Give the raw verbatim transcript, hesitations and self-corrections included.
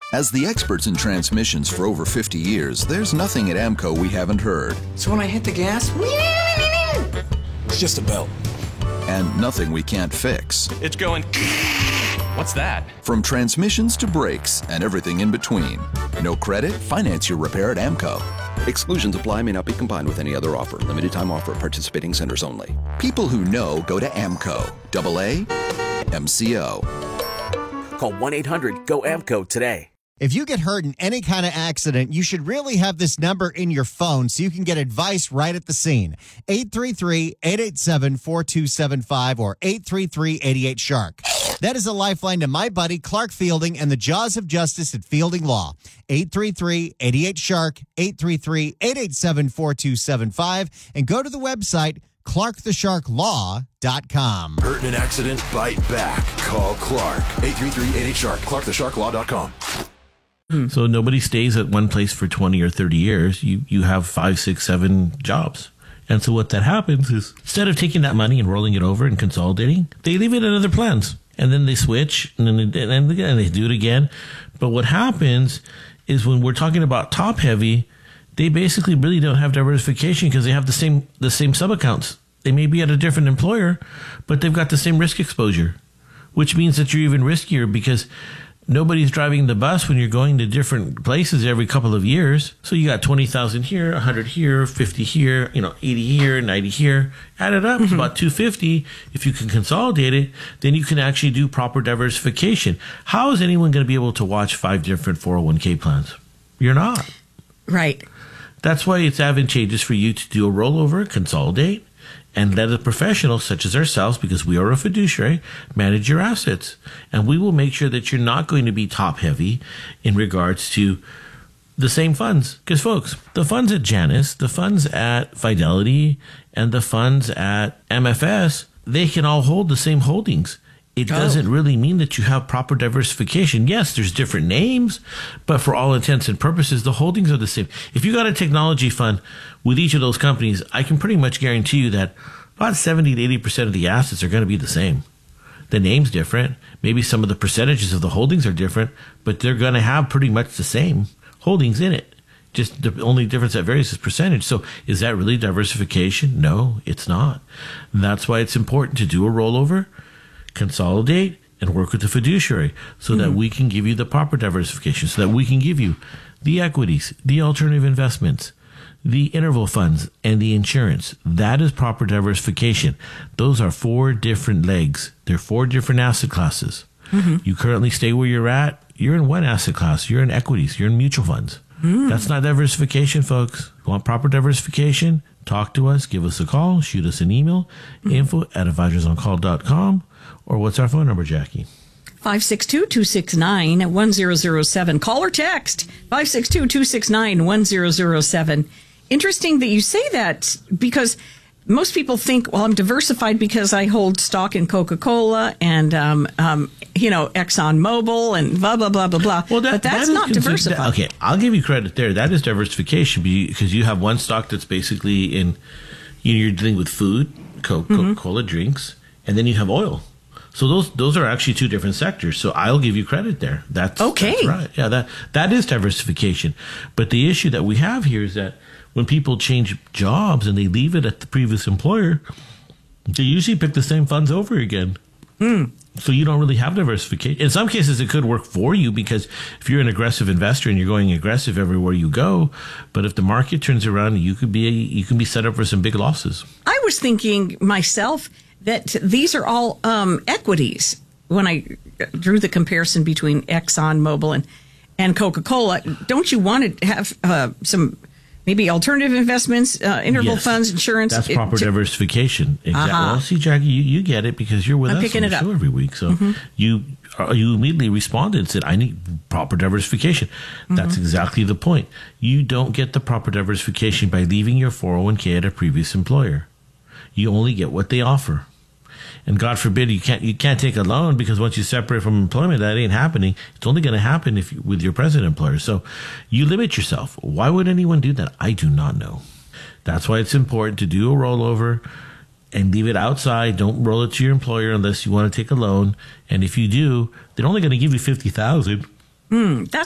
As the experts in transmissions for over fifty years, there's nothing at AMCO we haven't heard. So when I hit the gas, it's just a belt. And nothing we can't fix. It's going... What's that? From transmissions to brakes and everything in between. No credit? Finance your repair at AMCO. Exclusions apply, may not be combined with any other offer. Limited time offer at participating centers only. People who know go to AMCO. Double A M C O. Call one eight hundred go A M C O today. If you get hurt in any kind of accident, you should really have this number in your phone so you can get advice right at the scene. eight three three, eight eight seven, four two seven five or eight three three, eight eight, shark. That is a lifeline to my buddy Clark Fielding and the Jaws of Justice at Fielding Law. eight three three, eight eight, shark, eight three three, eight eight seven, four two seven five, and go to the website clark the shark law dot com. Hurt in an accident? Bite back. Call Clark. eight three three, eight eight, shark. clark the shark law dot com. So nobody stays at one place for twenty or thirty years. You you have five, six, seven jobs. And so what that happens is instead of taking that money and rolling it over and consolidating, they leave it in other plans. And then they switch and then they, and again, they do it again. But what happens is when we're talking about top heavy, they basically really don't have diversification because they have the same the same sub accounts. They may be at a different employer, but they've got the same risk exposure, which means that you're even riskier because nobody's driving the bus when you're going to different places every couple of years. So you got twenty thousand here, one hundred here, fifty here, you know, eighty here, ninety here. Add it up, mm-hmm. It's about two hundred fifty. If you can consolidate it, then you can actually do proper diversification. How is anyone going to be able to watch five different four oh one k plans? You're not. Right. That's why it's advantageous for you to do a rollover, consolidate, and let a professional such as ourselves, because we are a fiduciary, manage your assets. And we will make sure that you're not going to be top heavy in regards to the same funds. Because folks, the funds at Janus, the funds at Fidelity, and the funds at M F S, they can all hold the same holdings. It doesn't oh. really mean that you have proper diversification. Yes, there's different names, but for all intents and purposes, the holdings are the same. If you got a technology fund with each of those companies, I can pretty much guarantee you that about seventy to eighty percent of the assets are going to be the same. The name's different. Maybe some of the percentages of the holdings are different, but they're going to have pretty much the same holdings in it. Just the only difference that varies is percentage. So is that really diversification? No, it's not. And that's why it's important to do a rollover, consolidate, and work with the fiduciary so mm-hmm. that we can give you the proper diversification, so that we can give you the equities, the alternative investments, the interval funds, and the insurance. That is proper diversification. Those are four different legs. They're four different asset classes. Mm-hmm. You currently stay where you're at. You're in one asset class. You're in equities. You're in mutual funds. Mm. That's not diversification, folks. You want proper diversification? Talk to us. Give us a call. Shoot us an email. Mm-hmm. Info at advisors on call dot com. Or what's our phone number, Jackie? five six two, two six nine, one zero zero seven. Call or text five six two, two six nine, one zero zero seven. Interesting that you say that, because most people think, well, I'm diversified because I hold stock in Coca-Cola and, um, um, you know, ExxonMobil and blah, blah, blah, blah, blah. Well, that, but that's that not diversified. That, okay, I'll give you credit there. That is diversification because you have one stock that's basically in, you know, you're dealing with food, Coke, mm-hmm. Coca-Cola drinks, and then you have oil. So those those are actually two different sectors. So I'll give you credit there. That's okay. That's right. Yeah, that that is diversification. But the issue that we have here is that when people change jobs and they leave it at the previous employer, they usually pick the same funds over again. Mm. So you don't really have diversification. In some cases, it could work for you because if you're an aggressive investor and you're going aggressive everywhere you go, but if the market turns around, you could be you can be set up for some big losses. I was thinking myself that these are all um, equities when I drew the comparison between ExxonMobil and, and Coca-Cola. Don't you want to have uh, some maybe alternative investments, uh, interval yes. funds, insurance? That's proper it, to, diversification. Exactly. Uh-huh. Well, see, Jackie, you, you get it because you're with I'm us picking on the it show up. every week. So mm-hmm. you uh, you immediately responded and said, I need proper diversification. Mm-hmm. That's exactly the point. You don't get the proper diversification by leaving your four oh one k at a previous employer. You only get what they offer. And God forbid you can't you can't take a loan because once you separate from employment, that ain't happening. It's only going to happen if you, with your present employer. So you limit yourself. Why would anyone do that? I do not know. That's why it's important to do a rollover and leave it outside. Don't roll it to your employer unless you want to take a loan. And if you do, they're only going to give you fifty thousand dollars. Mm, that's